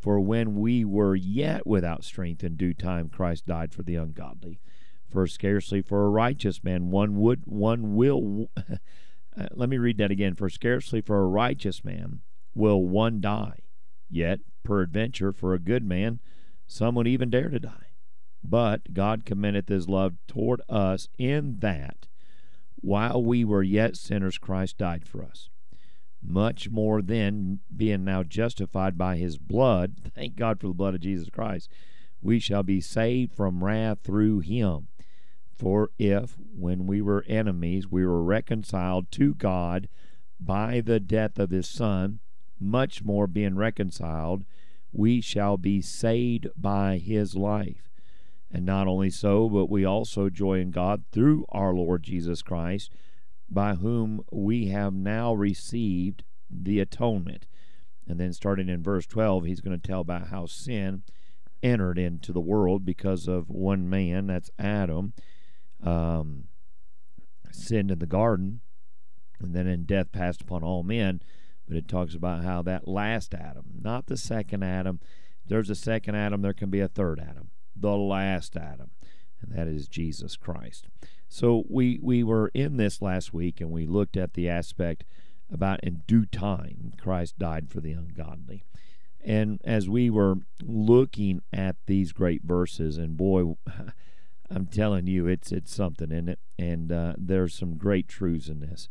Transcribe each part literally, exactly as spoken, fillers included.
For when we were yet without strength, in due time Christ died for the ungodly. For scarcely for a righteous man one would one will uh, let me read that again. For scarcely for a righteous man will one die, yet peradventure for a good man some would even dare to die. But God commendeth his love toward us, in that while we were yet sinners Christ died for us. Much more then, being now justified by his blood, thank God for the blood of Jesus Christ, we shall be saved from wrath through him. For if, when we were enemies, we were reconciled to God by the death of his Son, much more being reconciled, we shall be saved by his life. And not only so, but we also joy in God through our Lord Jesus Christ, by whom we have now received the atonement. And then starting in verse twelve, he's going to tell about how sin entered into the world because of one man, that's Adam, um, sinned in the garden, and then in death passed upon all men. But it talks about how that last Adam, not the second Adam, if there's a second Adam, there can be a third Adam, the last Adam, and that is Jesus Christ. So we, we were in this last week, and we looked at the aspect about in due time Christ died for the ungodly. And as we were looking at these great verses, and boy, I'm telling you, it's it's something in it, and uh, there's some great truths in this.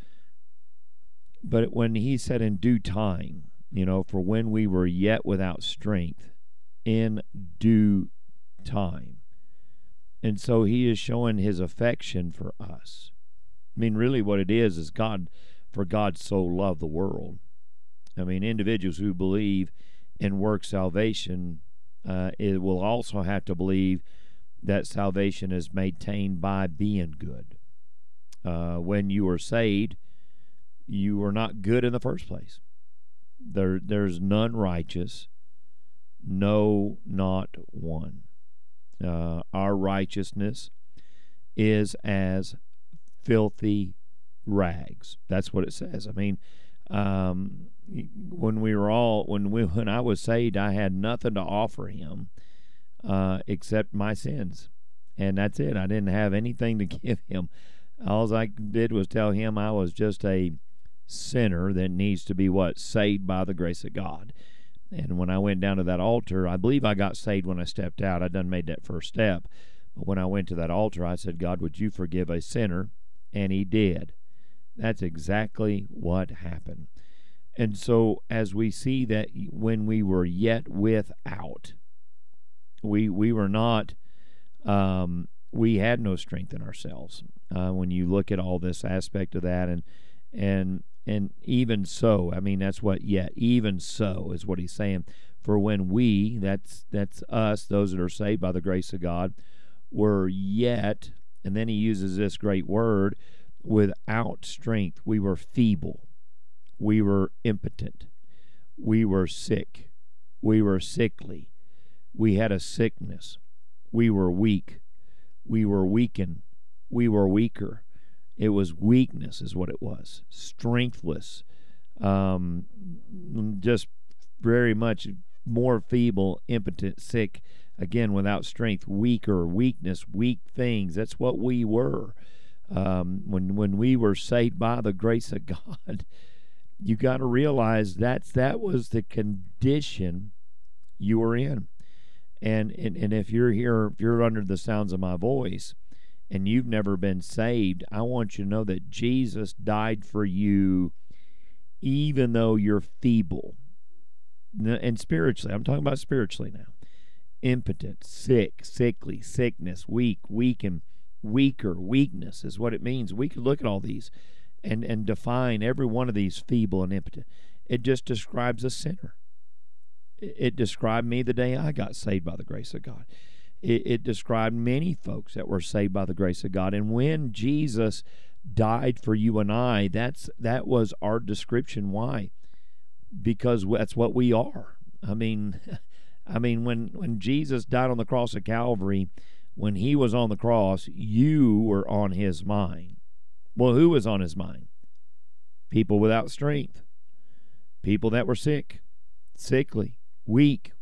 But when he said in due time, you know, for when we were yet without strength, in due time. And so he is showing his affection for us. I mean, really what it is is God, for God so loved the world. I mean, individuals who believe in work salvation, uh, it will also have to believe that salvation is maintained by being good. Uh, when you are saved, you are not good in the first place. There, there's none righteous, no, not one. Uh, our righteousness is as filthy rags. That's what it says. I mean, um, when we were all, when we, when I was saved, I had nothing to offer him uh, except my sins, and that's it. I didn't have anything to give him. All I did was tell him I was just a sinner that needs to be what? Saved by the grace of God. And when I went down to that altar, I believe I got saved when I stepped out. I done made that first step. But when I went to that altar, I said, God, would you forgive a sinner? And he did. That's exactly what happened. And so as we see that when we were yet without, we we were not, um, we had no strength in ourselves. Uh, when you look at all this aspect of that, and and And even so, I mean, that's what yet, even so is what he's saying. For when we, that's that's us, those that are saved by the grace of God, were yet, and then he uses this great word, without strength. We were feeble. We were impotent. We were sick. We were sickly. We had a sickness. We were weak. We were weakened. We were weaker. It was weakness is what it was. Strengthless. Um, just very much more feeble, impotent, sick, again, without strength, weaker, weakness, weak things. That's what we were. Um, when when we were saved by the grace of God, you got to realize that's that was the condition you were in. And, and and if you're here, if you're under the sounds of my voice, and you've never been saved, I want you to know that Jesus died for you even though you're feeble. And spiritually, I'm talking about spiritually now. Impotent, sick, sickly, sickness, weak, weakened, weaker, weakness is what it means. We could look at all these and, and define every one of these feeble and impotent. It just describes a sinner. It described me the day I got saved by the grace of God. It, it described many folks that were saved by the grace of God. And when Jesus died for you and I, that's that was our description. Why? Because that's what we are. I mean, I mean, when, when Jesus died on the cross of Calvary, when he was on the cross, you were on his mind. Well, who was on his mind? People without strength. People that were sick, sickly, weak,